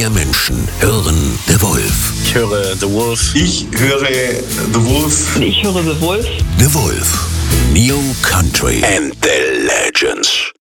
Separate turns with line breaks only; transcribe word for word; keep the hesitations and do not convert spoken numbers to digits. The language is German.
Menschen hören The Wolf.
Ich höre The Wolf.
Ich höre The Wolf.
Ich höre The Wolf.
The Wolf. New Country and the Legends.